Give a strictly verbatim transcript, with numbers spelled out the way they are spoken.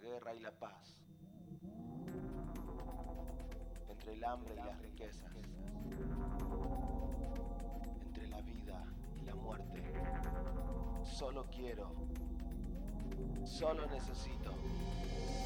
guerra y la paz, entre el hambre y las riquezas, entre la vida y la muerte. Solo quiero, solo necesito